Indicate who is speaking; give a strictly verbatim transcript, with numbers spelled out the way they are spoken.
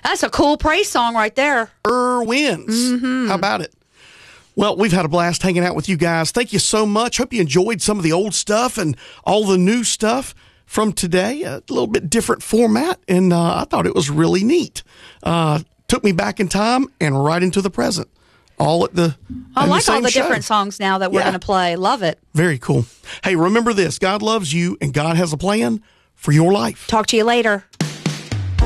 Speaker 1: That's a cool praise song right there.
Speaker 2: Er wins. Mm-hmm. How about it? Well, we've had a blast hanging out with you guys. Thank you so much. Hope you enjoyed some of the old stuff and all the new stuff from today. A little bit different format, and uh, I thought it was really neat. Uh, took me back in time and right into the present. All at the
Speaker 1: I like
Speaker 2: the
Speaker 1: all the
Speaker 2: show.
Speaker 1: different songs now that we're
Speaker 2: Yeah.
Speaker 1: going to play. Love it.
Speaker 2: Very cool. Hey, remember this. God loves you, and God has a plan for your life.
Speaker 1: Talk to you later.